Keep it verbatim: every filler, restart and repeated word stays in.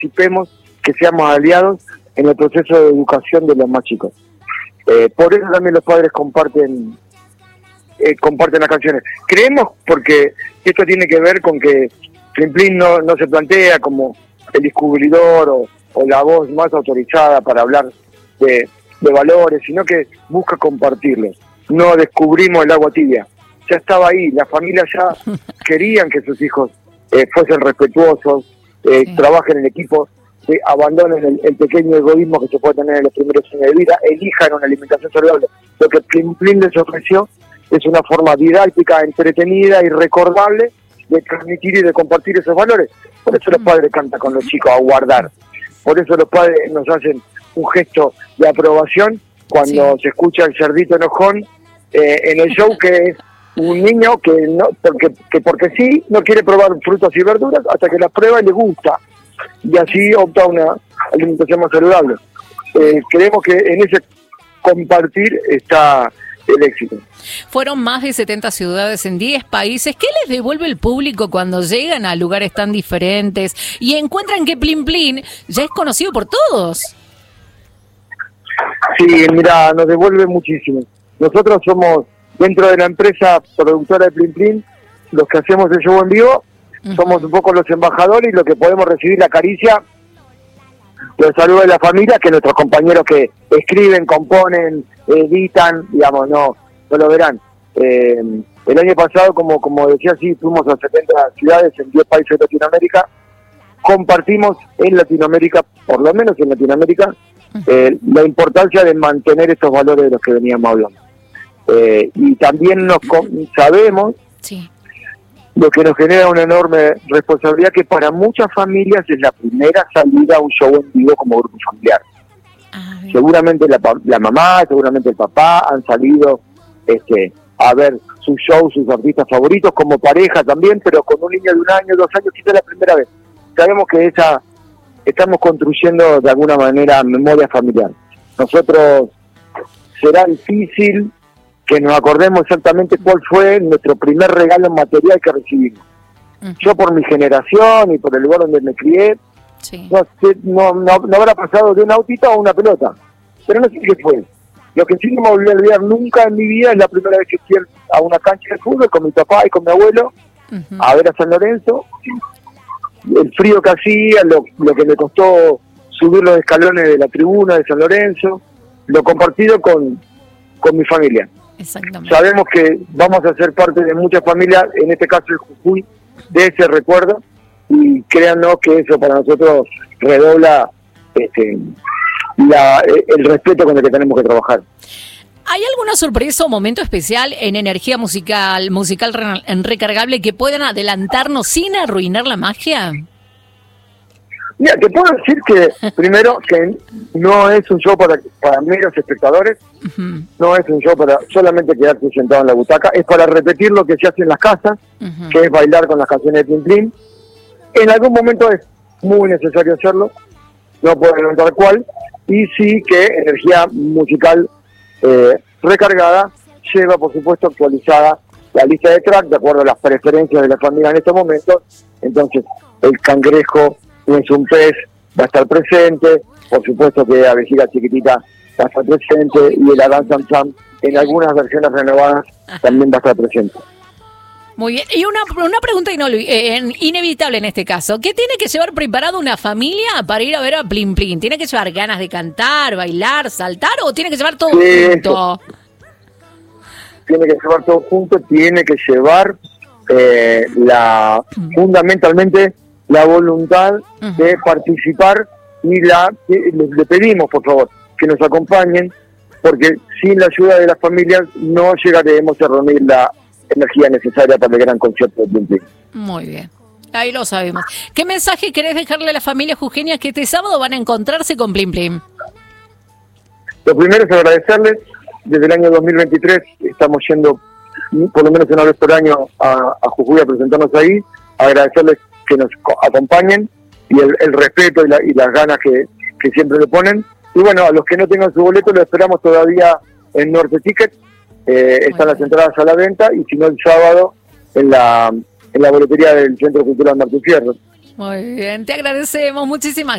participemos, que seamos aliados en el proceso de educación de los más chicos. Eh, por eso también los padres comparten eh, comparten las canciones. Creemos porque esto tiene que ver con que Plim Plim no, no se plantea como el descubridor o, o la voz más autorizada para hablar de, de valores, sino que busca compartirlos. No descubrimos el agua tibia, ya estaba ahí, las familias ya querían que sus hijos eh, fuesen respetuosos, eh, sí. trabajen en equipo, eh, abandonen el, el pequeño egoísmo que se puede tener en los primeros años de vida, elijan una alimentación saludable. Lo que Plim Plim les ofreció es una forma didáctica, entretenida y recordable de transmitir y de compartir esos valores. Por eso los padres cantan con los chicos a guardar. Por eso los padres nos hacen un gesto de aprobación cuando sí. se escucha el cerdito enojón eh, en el show, que es un niño que no porque que porque sí no quiere probar frutas y verduras hasta que las prueba y le gusta. Y así opta una alimentación más saludable. Eh, creemos que en ese compartir está el éxito. Fueron más de setenta ciudades en diez países. ¿Qué les devuelve el público cuando llegan a lugares tan diferentes y encuentran que Plim Plim ya es conocido por todos? Sí, mira, nos devuelve muchísimo. Nosotros somos, dentro de la empresa productora de Plim Plim, los que hacemos el show en vivo, uh-huh. somos un poco los embajadores y los que podemos recibir la caricia, los saludos de la familia, que nuestros compañeros que escriben, componen, editan, digamos, no, no lo verán. Eh, el año pasado, como como decía, sí, fuimos a setenta ciudades en diez países de Latinoamérica, compartimos en Latinoamérica, por lo menos en Latinoamérica, eh, la importancia de mantener estos valores de los que veníamos hablando. Eh, y también nos sabemos sí. lo que nos genera una enorme responsabilidad, que para muchas familias es la primera salida a un show en vivo como grupo familiar. Ah, seguramente la, la mamá, seguramente el papá han salido este, a ver sus shows, sus artistas favoritos, como pareja también, pero con un niño de un año, dos años, quizás la primera vez. Sabemos que esa estamos construyendo de alguna manera memoria familiar. Nosotros será difícil que nos acordemos exactamente cuál fue nuestro primer regalo material que recibimos. Uh-huh. Yo, por mi generación y por el lugar donde me crié, sí. no, no, no, no habrá pasado de un autito a una pelota, pero no sé qué fue. Lo que sí no me volví a olvidar nunca en mi vida es la primera vez que fui a una cancha de fútbol con mi papá y con mi abuelo, uh-huh. a ver a San Lorenzo, el frío que hacía, lo, lo que me costó subir los escalones de la tribuna de San Lorenzo, lo compartido con, con mi familia. Exactamente. Sabemos que vamos a ser parte de muchas familias, en este caso el Jujuy, de ese recuerdo, y créannos que eso para nosotros redobla este, la, el respeto con el que tenemos que trabajar. ¿Hay alguna sorpresa o momento especial en Energía Musical, musical re, en recargable, que puedan adelantarnos sin arruinar la magia? Mira, te puedo decir que, primero, que no es un show para, para meros espectadores, uh-huh. no es un show para solamente quedarse sentado en la butaca, es para repetir lo que se hace en las casas, uh-huh. que es bailar con las canciones de Plim Plim. En algún momento es muy necesario hacerlo, no puedo adelantar cuál, y sí que Energía Musical eh, recargada lleva, por supuesto, actualizada la lista de track de acuerdo a las preferencias de la familia en estos momentos. Entonces, el cangrejo no es un pez, va a estar presente, por supuesto que la vejiga chiquitita va a estar presente, y el Adán Sam Sam en algunas versiones renovadas también va a estar presente. Muy bien, y una, una pregunta inolvi- eh, inevitable en este caso: ¿qué tiene que llevar preparado una familia para ir a ver a Plim Plim? ¿Tiene que llevar ganas de cantar, bailar, saltar, o tiene que llevar todo sí, junto? Eso. Tiene que llevar todo junto, tiene que llevar eh, la fundamentalmente la voluntad uh-huh. de participar, y la le, le pedimos, por favor, que nos acompañen, porque sin la ayuda de las familias no llegaremos a reunir la energía necesaria para el gran concierto de Plim Plim. Muy bien, ahí lo sabemos. ¿Qué mensaje querés dejarle a la familia jujeña que este sábado van a encontrarse con Plim Plim? Lo primero es agradecerles. Desde el año dos mil veintitrés estamos yendo por lo menos una vez por año a, a Jujuy a presentarnos ahí, agradecerles que nos acompañen y el, el respeto y, la, y las ganas que, que siempre le ponen. Y bueno, a los que no tengan su boleto lo esperamos todavía en Norte Ticket, eh, están las entradas a la venta, y si no el sábado en la en la boletería del Centro Cultural Martín Fierro. Muy bien, te agradecemos muchísimas